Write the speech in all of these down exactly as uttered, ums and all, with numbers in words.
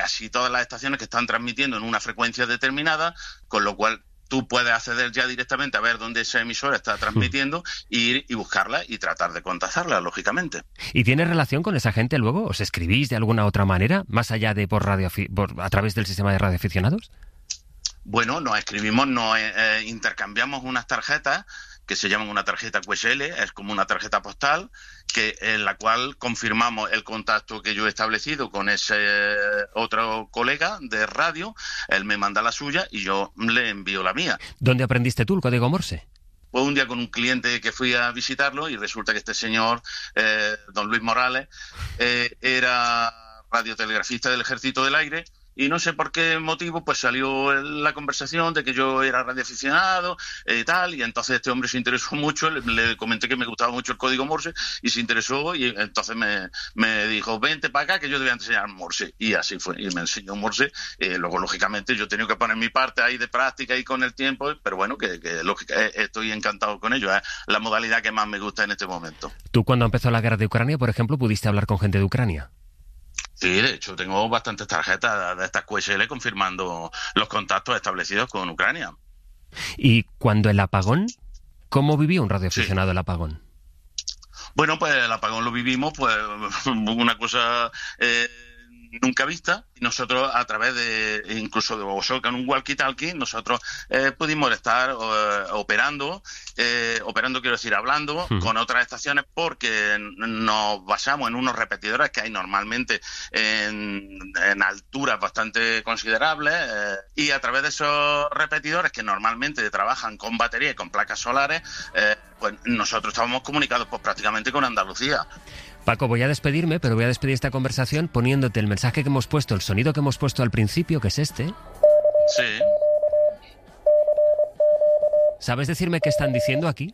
casi todas las estaciones que están transmitiendo en una frecuencia determinada, con lo cual tú puedes acceder ya directamente a ver dónde esa emisora está transmitiendo, y ir y buscarla y tratar de contactarla, lógicamente. ¿Y tienes relación con esa gente luego? ¿Os escribís de alguna otra manera, más allá de por radio, por, a través del sistema de radioaficionados? Bueno, nos escribimos, nos eh, intercambiamos unas tarjetas que se llaman una tarjeta Q S L, es como una tarjeta postal, que en la cual confirmamos el contacto que yo he establecido con ese otro colega de radio. Él me manda la suya y yo le envío la mía. ¿Dónde aprendiste tú el código Morse? Pues un día con un cliente que fui a visitarlo, y resulta que este señor, eh, don Luis Morales, eh, era radiotelegrafista del Ejército del Aire. Y no sé por qué motivo, pues salió la conversación de que yo era radioaficionado y eh, tal, y entonces este hombre se interesó mucho, le, le comenté que me gustaba mucho el código Morse, y se interesó, y entonces me, me dijo, vente para acá que yo te voy a enseñar Morse, y así fue, y me enseñó Morse. Eh, luego, lógicamente, yo he tenido que poner mi parte ahí de práctica y con el tiempo, pero bueno, que, que lógica, eh, estoy encantado con ello, es la modalidad que más me gusta en este momento. ¿Tú, cuando empezó la guerra de Ucrania, por ejemplo, pudiste hablar con gente de Ucrania? Sí, de hecho, tengo bastantes tarjetas de estas Q S L confirmando los contactos establecidos con Ucrania. ¿Y cuando el apagón? ¿Cómo vivió un radioaficionado sí. el apagón? Bueno, pues el apagón lo vivimos, pues una cosa eh, nunca vista. Y nosotros, a través de, incluso de vosotros, con un walkie-talkie, nosotros eh, pudimos estar eh, operando, eh, operando quiero decir, hablando uh-huh. con otras estaciones, porque nos basamos en unos repetidores que hay normalmente en, en alturas bastante considerables, eh, y a través de esos repetidores, que normalmente trabajan con batería y con placas solares, eh, pues nosotros estábamos comunicados pues prácticamente con Andalucía. Paco, voy a despedirme, pero voy a despedir esta conversación poniéndote el mensaje que hemos puesto, el sonido que hemos puesto al principio, que es este. Sí. ¿Sabes decirme qué están diciendo aquí?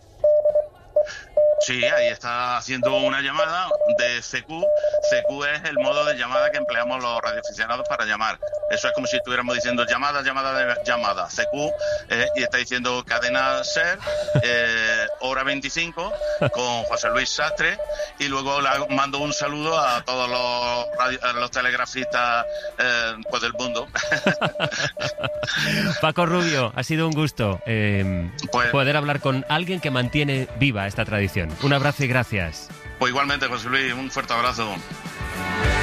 Sí, ahí está haciendo una llamada de C Q. C Q es el modo de llamada que empleamos los radioaficionados para llamar. Eso es como si estuviéramos diciendo llamada, llamada, de llamada. C Q, eh, y está diciendo cadena SER, eh, hora veinticinco, con José Luis Sastre, y luego le mando un saludo a todos los, radio, a los telegrafistas eh, pues del mundo. Paco Rubio, ha sido un gusto eh, pues, poder hablar con alguien que mantiene viva esta tradición. Un abrazo y gracias. Pues igualmente, José Luis, un fuerte abrazo.